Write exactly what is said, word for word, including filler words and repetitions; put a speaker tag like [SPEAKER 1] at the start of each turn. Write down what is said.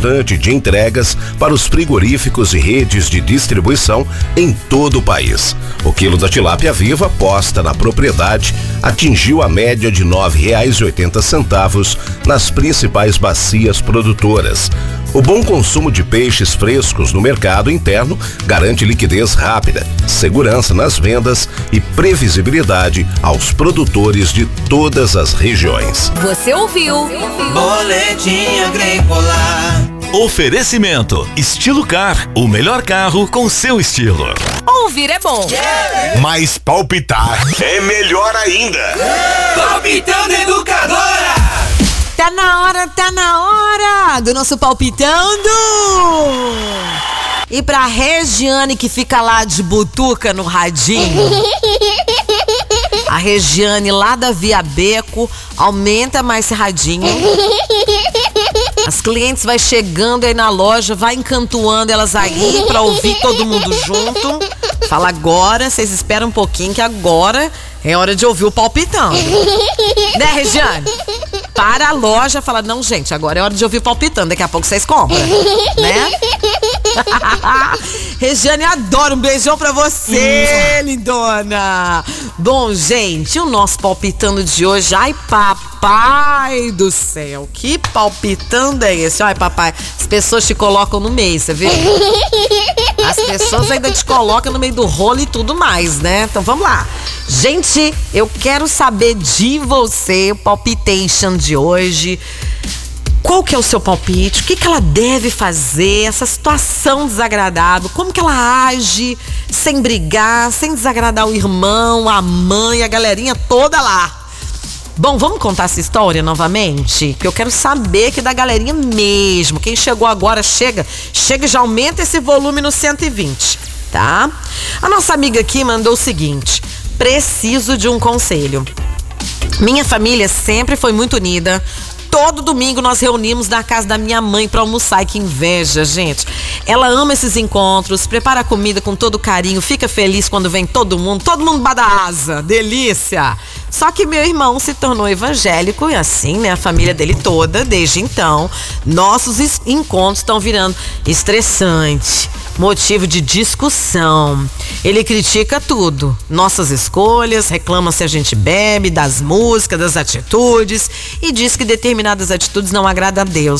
[SPEAKER 1] constante de entregas para os frigoríficos e redes de distribuição em todo o país. O quilo da tilápia viva posta na propriedade atingiu a média de nove reais e oitenta centavos nas principais bacias produtoras. O bom consumo de peixes frescos no mercado interno garante liquidez rápida, segurança nas vendas e previsibilidade aos produtores de todas as regiões.
[SPEAKER 2] Você ouviu?
[SPEAKER 3] Boletim Agrícola.
[SPEAKER 4] Oferecimento Estilo Car, o melhor carro com seu estilo.
[SPEAKER 2] Ouvir é bom.
[SPEAKER 4] Mas palpitar é melhor ainda.
[SPEAKER 3] Palpitando Educadora.
[SPEAKER 2] Tá na hora, tá na hora do nosso Palpitando. E pra Regiane que fica lá de butuca no radinho. A Regiane lá da Via Beco, aumenta mais esse radinho. As clientes vai chegando aí na loja, vai encantuando elas aí pra ouvir todo mundo junto. Fala agora, vocês esperam um pouquinho que agora é hora de ouvir o Palpitando. Né, Regiane? Para a loja, fala, não, gente, agora é hora de ouvir o Palpitando, daqui a pouco vocês compram, né? Regiane, adoro, um beijão pra você, lindona. Bom, gente, o nosso Palpitando de hoje, ai, papai do céu, que palpitando é esse? Ai, papai, as pessoas te colocam no meio, você viu? As pessoas ainda te colocam no meio do rolo e tudo mais, né? Então vamos lá. Gente, eu quero saber de você, o palpitation de hoje. Qual que é o seu palpite? O que que ela deve fazer? Essa situação desagradável, como que ela age sem brigar, sem desagradar o irmão, a mãe, a galerinha toda lá? Bom, vamos contar essa história novamente? Porque eu quero saber que da galerinha mesmo. Quem chegou agora, chega, chega e já aumenta esse volume no cento e vinte, tá? A nossa amiga aqui mandou o seguinte: preciso de um conselho. Minha família sempre foi muito unida. Todo domingo nós reunimos na casa da minha mãe pra almoçar. E que inveja, gente. Ela ama esses encontros, prepara a comida com todo carinho, fica feliz quando vem todo mundo, todo mundo bada asa, delícia. Só que meu irmão se tornou evangélico e assim, né, a família dele toda, desde então, nossos encontros estão virando estressante, motivo de discussão. Ele critica tudo, nossas escolhas, reclama se a gente bebe, das músicas, das atitudes e diz que determinadas atitudes não agradam a Deus.